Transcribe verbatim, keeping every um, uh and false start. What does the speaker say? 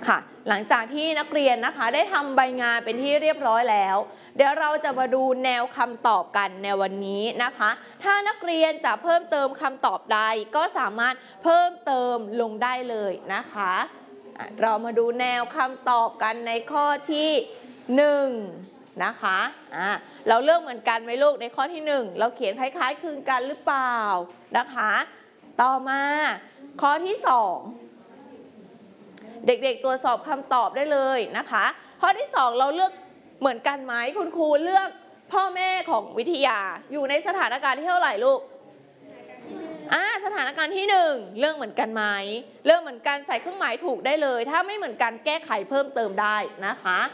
ค่ะหลังจากที่นักเรียนนะคะได้ทำใบงานเป็นที่เรียบร้อยแล้วเดี๋ยวเราจะมาดูแนวคำตอบกันในวันนี้นะคะถ้านักเรียนจะเพิ่มเติมคำตอบใดก็สามารถเพิ่มเติมลงได้เลยนะคะเรามาดูแนวคำตอบกันในข้อที่หนึ่งนะคะอ่าเราเลือกเหมือนกันไหมลูกในข้อที่หนึ่งเราเขียนคล้ายๆคลึงกันหรือเปล่านะคะต่อมาข้อที่สองเด็กๆตรวจสอบคำตอบได้เลยนะคะข้อที่สองเราเลือกเหมือนกันไหมคุณครูเลือกพ่อแม่ของวิทยาอยู่ในสถานการณ์ที่เท่าไหร่ลูกอ่าสถานการณ์ที่หนึ่งเรื่องเหมือนกันไหมเรื่องเหมือนกันใส่เครื่องหมายถูกได้เลยถ้าไม่เหมือนกันแก้ไขเพิ่มเติมได้นะคะ